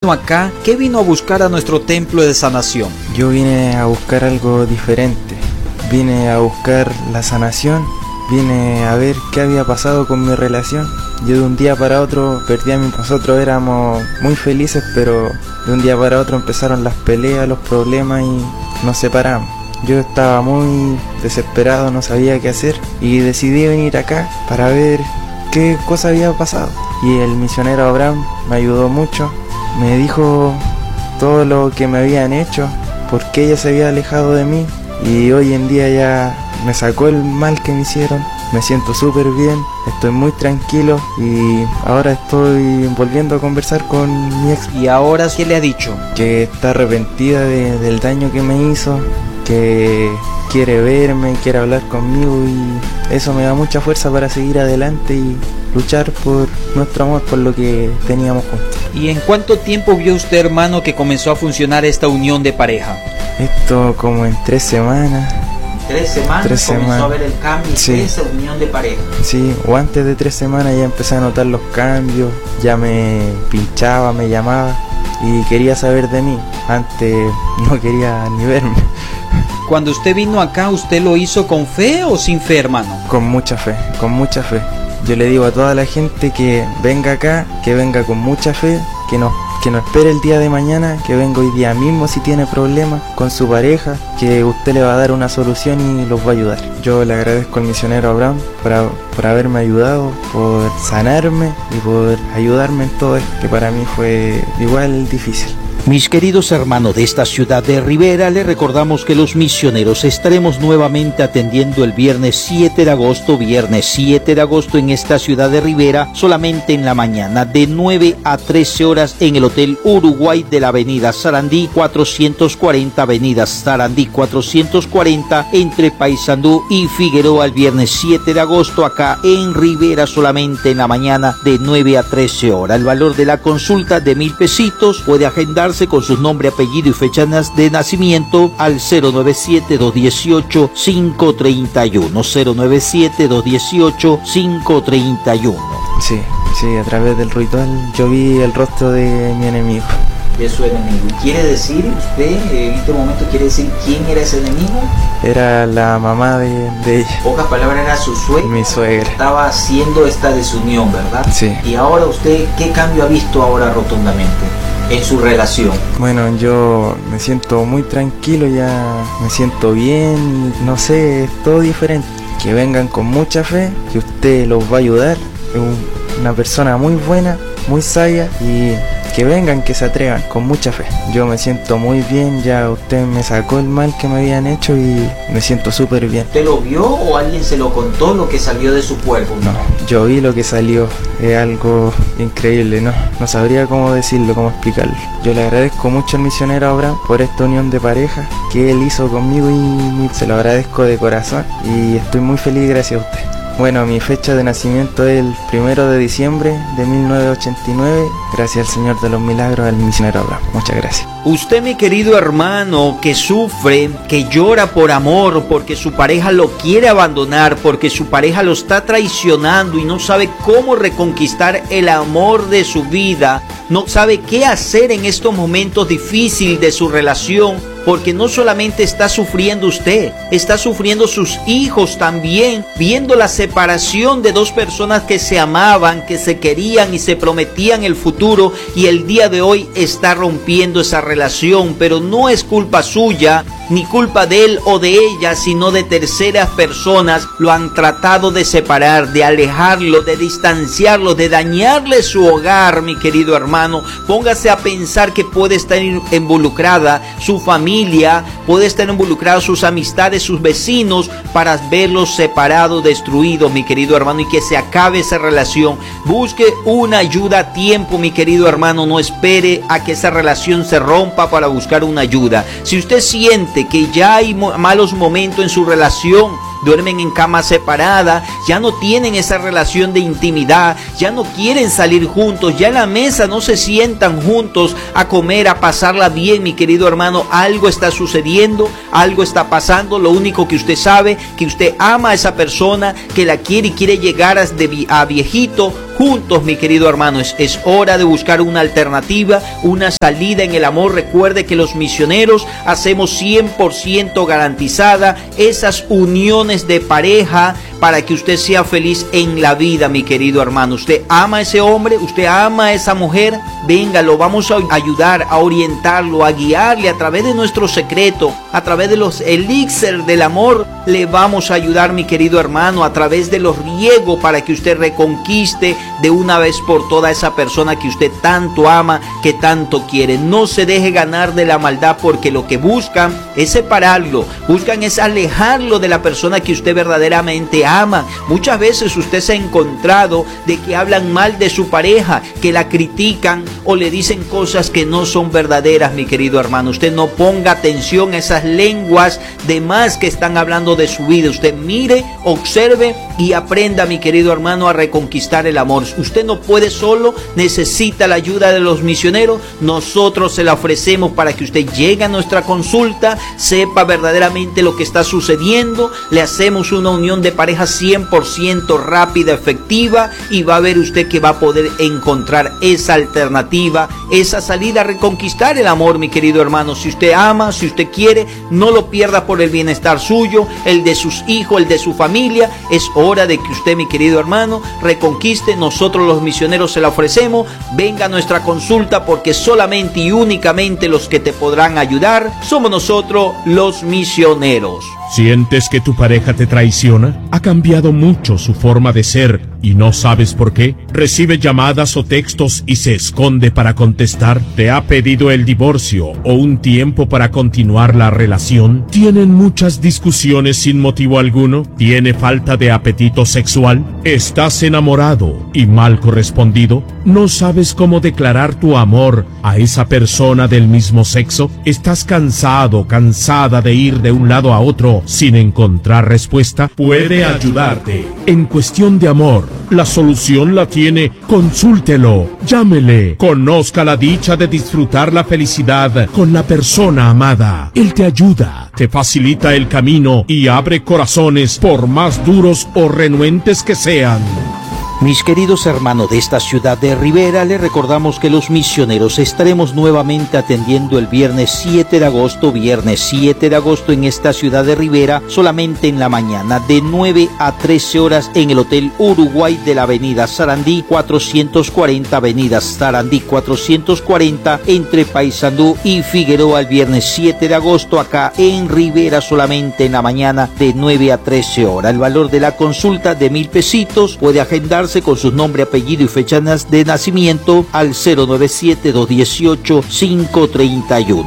acá, ¿qué vino a buscar a nuestro templo de sanación? Yo vine a buscar algo diferente, vine a buscar la sanación, vine a ver qué había pasado con mi relación. Yo de un día para otro perdí a mi... Nosotros éramos muy felices, pero de un día para otro empezaron las peleas, los problemas y nos separamos. Yo estaba muy desesperado, no sabía qué hacer y decidí venir acá para ver qué cosa había pasado. Y el misionero Abraham me ayudó mucho, me dijo todo lo que me habían hecho, por qué ella se había alejado de mí, y hoy en día ya me sacó el mal que me hicieron. Me siento súper bien, estoy muy tranquilo y ahora estoy volviendo a conversar con mi ex. ¿Y ahora qué le ha dicho? Que está arrepentida del daño que me hizo, que quiere verme, quiere hablar conmigo, y eso me da mucha fuerza para seguir adelante y luchar por nuestro amor, por lo que teníamos juntos. ¿Y en cuánto tiempo vio usted, hermano, que comenzó a funcionar esta unión de pareja? Esto como en 3 semanas. 3 semanas comenzó a ver el cambio, sí. Esa unión de pareja. Sí, o antes de 3 semanas ya empecé a notar los cambios, ya me pinchaba, me llamaba y quería saber de mí. Antes no quería ni verme. Cuando usted vino acá, ¿usted lo hizo con fe o sin fe, hermano? Con mucha fe, con mucha fe. Yo le digo a toda la gente que venga acá, que venga con mucha fe, que no espere el día de mañana, que venga hoy día mismo si tiene problemas con su pareja, que usted le va a dar una solución y los va a ayudar. Yo le agradezco al misionero Abraham por haberme ayudado, por sanarme y por ayudarme en todo esto, que para mí fue igual difícil. Mis queridos hermanos de esta ciudad de Rivera, les recordamos que los misioneros estaremos nuevamente atendiendo el viernes 7 de agosto en esta ciudad de Rivera, solamente en la mañana, de 9 a 13 horas en el Hotel Uruguay de la avenida Sarandí 440, avenida Sarandí 440, entre Paysandú y Figueroa, el viernes 7 de agosto acá en Rivera, solamente en la mañana de 9 a 13 horas. El valor de la consulta de 1,000 pesitos, puede agendarse con su nombre, apellido y fecha de nacimiento al 097-218-531, 097-218-531. Sí, a través del ritual yo vi el rostro de mi enemigo. De su enemigo. ¿Quiere decir usted, en este momento, quién era ese enemigo? Era la mamá de ella. Pocas palabras, era su suegra. Mi suegra. Estaba haciendo esta desunión, ¿verdad? Sí. Y ahora usted, ¿qué cambio ha visto ahora rotundamente en su relación? Bueno, yo me siento muy tranquilo, ya me siento bien, no sé, es todo diferente. Que vengan con mucha fe, que usted los va a ayudar, es una persona muy buena, muy sabia, y que vengan, que se atrevan, con mucha fe. Yo me siento muy bien, ya usted me sacó el mal que me habían hecho y me siento súper bien. ¿Usted lo vio o alguien se lo contó, lo que salió de su cuerpo? No, yo vi lo que salió, es algo increíble, no sabría cómo decirlo, cómo explicarlo. Yo le agradezco mucho al misionero Abraham por esta unión de pareja que él hizo conmigo y se lo agradezco de corazón y estoy muy feliz gracias a usted. Bueno, mi fecha de nacimiento es el 1 de diciembre de 1989, gracias al Señor de los Milagros, al misionero Abraham. Muchas gracias. Usted, mi querido hermano, que sufre, que llora por amor, porque su pareja lo quiere abandonar, porque su pareja lo está traicionando y no sabe cómo reconquistar el amor de su vida, no sabe qué hacer en estos momentos difíciles de su relación, porque no solamente está sufriendo usted, está sufriendo sus hijos también, viendo la separación de dos personas que se amaban, que se querían y se prometían el futuro, y el día de hoy está rompiendo esa relación, pero no es culpa suya, ni culpa de él o de ella, sino de terceras personas. Lo han tratado de separar, de alejarlo, de distanciarlo, de dañarle su hogar, mi querido hermano. Póngase a pensar que puede estar involucrada su familia, puede estar involucrado sus amistades, sus vecinos, para verlos separados, destruidos, mi querido hermano, y que se acabe esa relación. Busque una ayuda a tiempo, mi querido hermano, no espere a que esa relación se rompa para buscar una ayuda. Si usted siente que ya hay malos momentos en su relación, duermen en cama separada, ya no tienen esa relación de intimidad, ya no quieren salir juntos, ya en la mesa no se sientan juntos a comer, a pasarla bien, mi querido hermano. Algo está sucediendo, algo está pasando. Lo único que usted sabe, que usted ama a esa persona, que la quiere y quiere llegar a viejito juntos, mi querido hermano. Es hora de buscar una alternativa, una salida en el amor. Recuerde que los misioneros hacemos 100% garantizada esas uniones de pareja para que usted sea feliz en la vida, mi querido hermano. Usted ama a ese hombre, usted ama a esa mujer, venga, lo vamos a ayudar, a orientarlo, a guiarle a través de nuestro secreto, a través de los elixir del amor. Le vamos a ayudar, mi querido hermano, a través de los riegos para que usted reconquiste de una vez por todas esa persona que usted tanto ama, que tanto quiere. No se deje ganar de la maldad, porque lo que buscan es separarlo, buscan es alejarlo de la persona que usted verdaderamente ama. Muchas veces usted se ha encontrado de que hablan mal de su pareja, que la critican o le dicen cosas que no son verdaderas, mi querido hermano. Usted no ponga atención a esas lenguas de más que están hablando de su vida. Usted mire, observe y aprenda, mi querido hermano, a reconquistar el amor. Usted no puede solo, necesita la ayuda de los misioneros. Nosotros se la ofrecemos para que usted llegue a nuestra consulta, sepa verdaderamente lo que está sucediendo. Le hacemos una unión de pareja 100% rápida, efectiva, y va a ver usted que va a poder encontrar esa alternativa, esa salida a reconquistar el amor, mi querido hermano. Si usted ama, si usted quiere, no lo pierda por el bienestar suyo, el de sus hijos, el de su familia. Es hora de que usted, mi querido hermano, reconquiste. Nosotros los misioneros se la ofrecemos. Venga a nuestra consulta, porque solamente y únicamente los que te podrán ayudar somos nosotros, los misioneros. ¿Sientes que tu pareja te traiciona? ¿Ha cambiado mucho su forma de ser y no sabes por qué? ¿Recibe llamadas o textos y se esconde para contestar? ¿Te ha pedido el divorcio o un tiempo para continuar la relación? ¿Tienen muchas discusiones sin motivo alguno? ¿Tiene falta de apetito sexual? ¿Estás enamorado y mal correspondido? ¿No sabes cómo declarar tu amor a esa persona del mismo sexo? ¿Estás cansado, cansada de ir de un lado a otro sin encontrar respuesta? Puede ayudarte. En cuestión de amor, la solución la tiene. Consúltelo, llámele, conozca la dicha de disfrutar la felicidad con la persona amada. Él te ayuda, te facilita el camino y abre corazones, por más duros o renuentes que sean. Mis queridos hermanos de esta ciudad de Rivera, les recordamos que los misioneros estaremos nuevamente atendiendo el viernes 7 de agosto, en esta ciudad de Rivera, solamente en la mañana, de 9 a 13 horas en el Hotel Uruguay de la Avenida Sarandí 440, Avenida Sarandí 440, entre Paysandú y Figueroa, el viernes 7 de agosto, acá en Rivera, solamente en la mañana, de 9 a 13 horas. El valor de la consulta de 1,000 pesitos. Puede agendarse con su nombre, apellido y fecha de nacimiento al 097-218-531,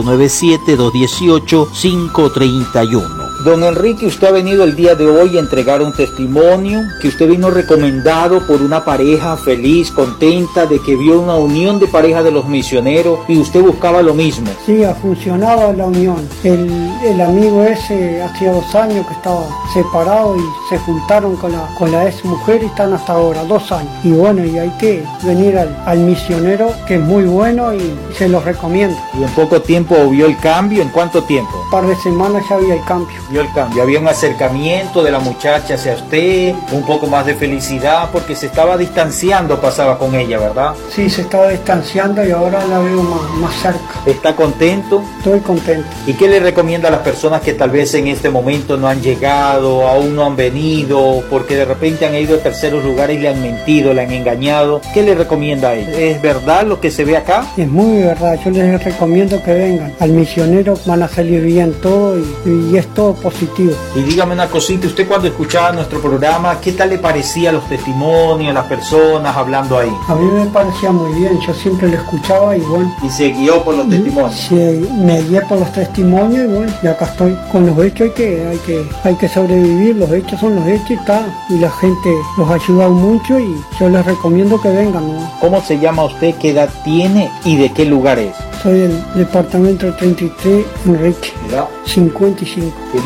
097-218-531. Don Enrique, usted ha venido el día de hoy a entregar un testimonio, que usted vino recomendado por una pareja feliz, contenta, de que vio una unión de pareja de los misioneros y usted buscaba lo mismo. Sí, ha funcionado la unión. El amigo ese hacía 2 años que estaba separado y se juntaron con la ex mujer y están hasta ahora, 2 años. Y bueno, y hay que venir al misionero, que es muy bueno y se los recomiendo. ¿Y en poco tiempo vio el cambio? ¿En cuánto tiempo? Un par de semanas ya había el cambio. Vio el cambio, había un acercamiento de la muchacha hacia usted, un poco más de felicidad, porque se estaba distanciando, pasaba con ella, ¿verdad? Sí, se estaba distanciando y ahora la veo más cerca. ¿Está contento? Estoy contento. ¿Y qué le recomienda a las personas que tal vez en este momento no han llegado, aún no han venido, porque de repente han ido a terceros lugares y le han mentido, le han engañado? ¿Qué le recomienda a ellos? ¿Es verdad lo que se ve acá? Es muy verdad, yo les recomiendo que vengan. Al misionero van a salir bien todo y es todo positivo. Y dígame una cosita, usted cuando escuchaba nuestro programa, ¿qué tal le parecía los testimonios, las personas hablando ahí? A mí me parecía muy bien, yo siempre lo escuchaba y bueno. ¿Y se guió por los testimonios? Sí, me guié por los testimonios y bueno, y acá estoy. Con los hechos hay que sobrevivir, los hechos son los hechos y está. Y la gente los ha ayudado mucho y yo les recomiendo que vengan, ¿no? ¿Cómo se llama usted? ¿Qué edad tiene? ¿Y de qué lugar es? Soy del departamento 33, Enrique. ¿Verdad? 55. Tiene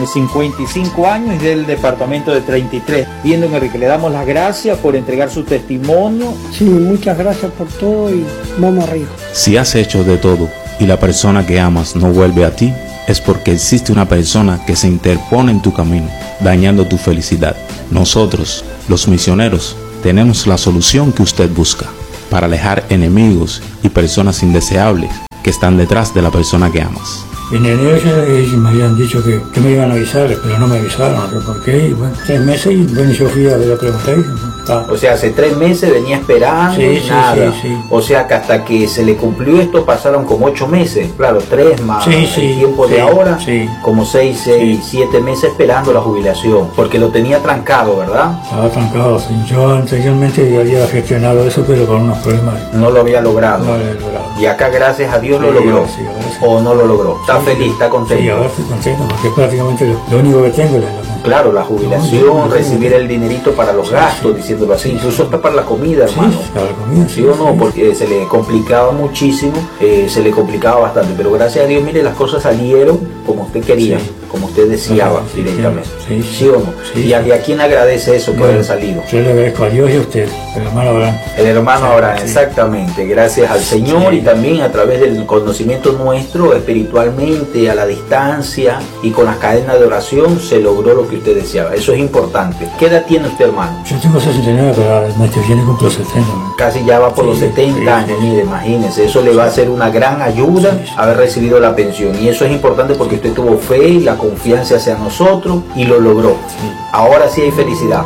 55 años y del departamento de 33. Bien, don Enrique, le damos las gracias por entregar su testimonio. Sí, muchas gracias por todo y vamos arriba. Si has hecho de todo y la persona que amas no vuelve a ti, es porque existe una persona que se interpone en tu camino, dañando tu felicidad. Nosotros, los misioneros, tenemos la solución que usted busca para alejar enemigos y personas indeseables que están detrás de la persona que amas. En enero me habían dicho que me iban a avisar, pero no me avisaron, no sé por qué. Y bueno, 3 meses y bueno, yo fui a ver la pregunta y O sea, hace 3 meses venía esperando Sí, y sí, nada. sí, sí. O sea, que hasta que se le cumplió esto pasaron como 8 meses. Claro, 3 más Sí, sí, el tiempo de sí, ahora, sí. como 6, 7 meses esperando la jubilación. Porque lo tenía trancado, ¿verdad? estaba trancado. Sí. Yo anteriormente había gestionado eso, pero con unos problemas No lo había logrado. no lo he logrado. Y acá, gracias a Dios, lo Sí, logró. sí, ahora sí. O no lo logró. Está feliz, está contento. Sí, ahora estoy contento porque prácticamente lo único que tengo es la Claro, la jubilación, recibir el dinerito para los gastos, diciéndolo así, incluso hasta para la comida, hermano. Sí, para la comida, ¿Sí o no? Porque se le complicaba muchísimo, se le complicaba bastante, pero gracias a Dios, mire, las cosas salieron como usted quería, Sí. como usted deseaba Sí, directamente. sí, Sí o no? sí, ¿Y a quién agradece eso que haya salido? Yo le agradezco a Dios y a usted, el hermano Abraham. El hermano Abraham, Sí. exactamente, gracias al Señor Sí. y también a través del conocimiento nuestro, espiritualmente, a la distancia y con las cadenas de oración, se logró lo que usted deseaba. Eso es importante. ¿Qué edad tiene usted, hermano? Yo tengo 69, pero el mes que viene cumplo 70. Casi ya va por Sí, los 70 sí, años, sí. mire, imagínese, eso le va a ser una gran ayuda Sí, sí. haber recibido la pensión, y eso es importante porque usted tuvo fe y la confianza hacia nosotros y lo logró. Sí. Ahora sí hay felicidad,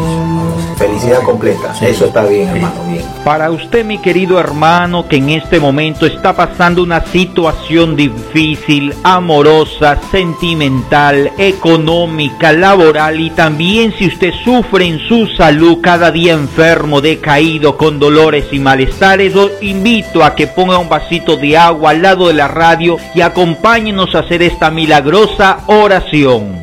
Sí, felicidad completa, Sí. eso está bien, Sí. hermano, bien. Para usted, mi querido hermano, que en este momento está pasando una situación difícil, amorosa, sentimental, económica, laboral, y también si usted sufre en su salud, cada día enfermo, decaído, con dolores y malestares, lo invito a que ponga un vasito de agua al lado de la radio y acompáñenos a hacer esta milagrosa oración.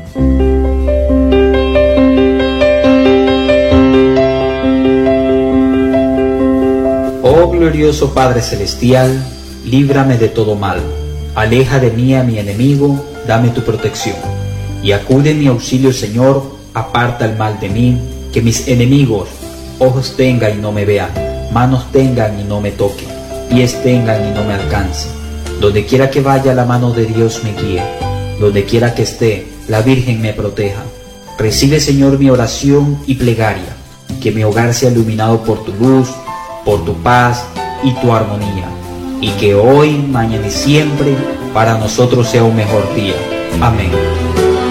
Oh glorioso Padre Celestial, líbrame de todo mal, aleja de mí a mi enemigo, dame tu protección, y acude en mi auxilio, Señor, aparta el mal de mí, que mis enemigos ojos tengan y no me vean, manos tengan y no me toquen, pies tengan y no me alcancen. Donde quiera que vaya, la mano de Dios me guíe, donde quiera que esté, la Virgen me proteja. Recibe, Señor, mi oración y plegaria, que mi hogar sea iluminado por tu luz, por tu paz y tu armonía, y que hoy, mañana y siempre para nosotros sea un mejor día. Amén.